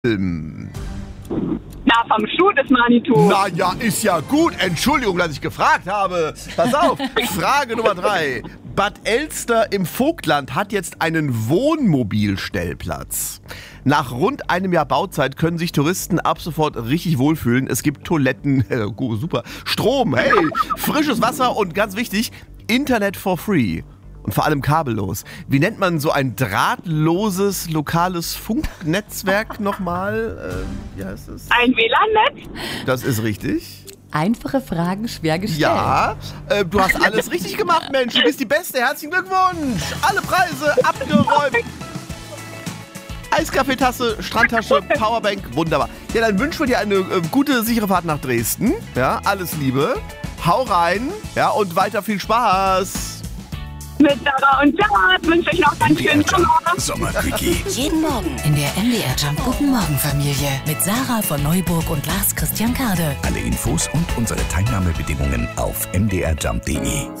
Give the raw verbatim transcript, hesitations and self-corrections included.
Film. Na, vom Schuh des Manitou. Na ja, ist ja gut. Entschuldigung, dass ich gefragt habe. Pass auf. Frage Nummer drei. Bad Elster im Vogtland hat jetzt einen Wohnmobilstellplatz. Nach rund einem Jahr Bauzeit können sich Touristen ab sofort richtig wohlfühlen. Es gibt Toiletten, äh, super, Strom, hey, frisches Wasser und ganz wichtig, Internet for free. Und vor allem kabellos. Wie nennt man so ein drahtloses, lokales Funknetzwerk nochmal? Äh, wie heißt es? Ein W L A N-Netz? Das ist richtig. Einfache Fragen, schwer gestellt. Ja, äh, du hast alles richtig gemacht, Mensch. Du bist die Beste. Herzlichen Glückwunsch. Alle Preise abgeräumt. Eiskaffeetasse, Strandtasche, Powerbank, wunderbar. Ja, dann wünschen wir dir eine äh, gute, sichere Fahrt nach Dresden. Ja, alles Liebe. Hau rein. Ja, und weiter viel Spaß. Mit Sarah und Sarah wünsche ich noch einen schönen Sommer. Sommerquickie. Jeden Morgen in der M D R Jump Guten Morgen Familie mit Sarah von Neuburg und Lars Christian Kade. Alle Infos und unsere Teilnahmebedingungen auf m d r jump punkt d e.